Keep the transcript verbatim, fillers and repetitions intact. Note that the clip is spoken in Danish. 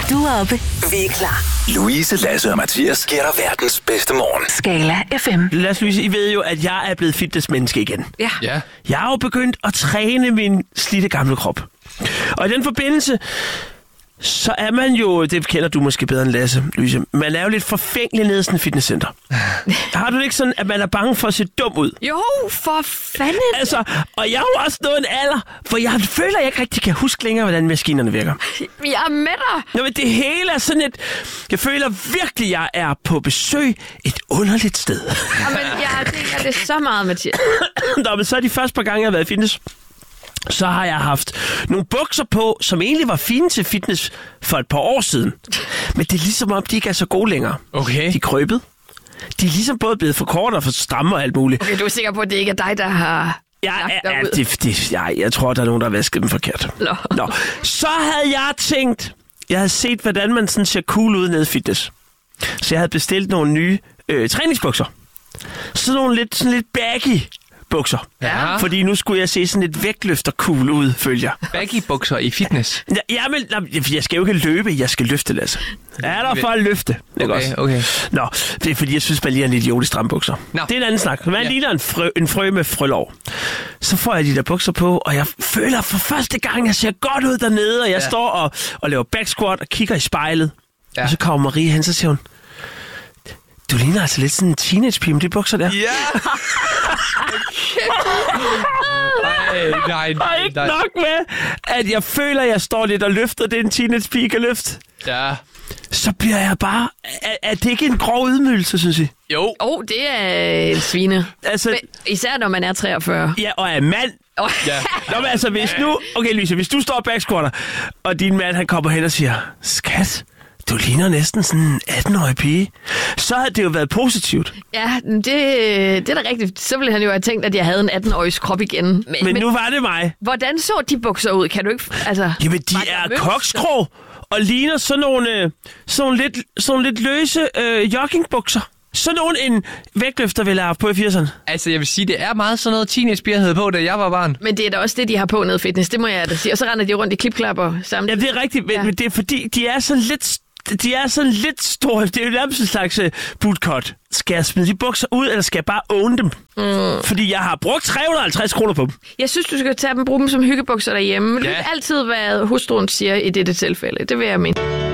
Du er oppe. Vi er klar. Louise, Lasse og Mathias giver dig verdens bedste morgen. Skala F M. Lad Louise, I ved jo, at jeg er blevet fitnessmenneske igen. Ja. Ja. Jeg har jo begyndt at træne min slidte gamle krop. Og i den forbindelse, så er man jo, det kender du måske bedre end Lasse, Louise, man er jo lidt forfængelig nede i sådan et fitnesscenter. Har du det ikke sådan, at man er bange for at se dum ud? Jo, for fanden. Altså, og jeg har jo også nået en alder, hvor jeg føler, at jeg ikke rigtig kan huske længere, hvordan maskinerne virker. Jeg er med dig. Nå, men det hele er sådan et... Jeg føler virkelig, at jeg er på besøg et underligt sted. Jamen, jeg tænker det så meget, Mathias. Nå, men så er de første par gange, jeg har været i fitness, så har jeg haft nogle bukser på, som egentlig var fine til fitness for et par år siden. Men det er ligesom om, de ikke er så gode længere. Okay. De er krøbet. De er ligesom både blevet for korte og for stramme og alt muligt. Okay, du er sikker på, at det ikke er dig, der har... Ja, lagt ja, dig ja, ud? det, det, ja, jeg tror, der er nogen, der har vasket dem forkert. Nå. Nå. Så havde jeg tænkt, jeg havde set, hvordan man sådan ser cool ud nede i fitness. Så jeg havde bestilt nogle nye øh, træningsbukser. Sådan nogle lidt, sådan lidt baggy bukser. Ja. Fordi nu skulle jeg se sådan lidt vægtløfter cool ud, følger jeg. Baggy-bukser i fitness. Ja, jamen, jeg skal jo ikke løbe, jeg skal løfte, Lasse. Jeg er der for at løfte. Ikke Okay, også? okay. Nå, det er fordi, jeg synes, man lige er en idiot i stramme bukser. Nå. Det er en anden snak. Man Ja. ligner en frø, en frø med frølov. Så får jeg de der bukser på, og jeg føler for første gang, jeg ser godt ud dernede, og jeg Ja. står og, og laver back squat og kigger i spejlet. Ja. Og så kommer Marie hen, så siger hun, du ligner altså lidt sådan en teenage-pige med de bukser der. Ja! nej, nej, Og ikke nej. nok med, at jeg føler, at jeg står lidt og løfter det, en teenage-pige kan løfte. Ja. Så bliver jeg bare... Er, er det ikke en grov ydmygelse, synes I? Jo. Åh, oh, det er en svine. Altså, Men, især når man er treogfyrre. ja, og er mand. Oh. Ja. Nå, men altså, hvis nu... Okay, Lise, hvis du står og backsquatter, og din mand, han kommer hen og siger, skat, du ligner næsten sådan en atten-årig pige, så havde det jo været positivt. Ja, det, det er da rigtigt. Så ville han jo have tænkt, at jeg havde en atten-årigs krop igen. Men, Men, men nu var det mig. hvordan så de bukser ud? Kan du ikke... Altså, Jamen, de var det er mønster? koksgrå og ligner sådan nogle, øh, sådan nogle, lidt, sådan nogle lidt løse øh, joggingbukser. Sådan nogle en vægtløfter ville have haft på i firserne. Altså, jeg vil sige, det er meget sådan noget teenagepiger havde på, da jeg var barn. Men det er da også det, de har på nede i fitness. Det må jeg da sige. Og så render de rundt i klipklapper Ja, samtidig. det er rigtigt, men, Ja. ja. men det er fordi, de er sådan lidt... De er sådan lidt store. Det er jo nærmest en slags uh, bootcut. Skal jeg smide de bukser ud, eller skal jeg bare own dem? Mm. Fordi jeg har brugt tre hundrede og halvtreds kroner på dem. Jeg synes, du skal tage dem og bruge dem som hyggebukser derhjemme. Det Ja. er altid, hvad hustruen siger i dette tilfælde. Det vil jeg mene.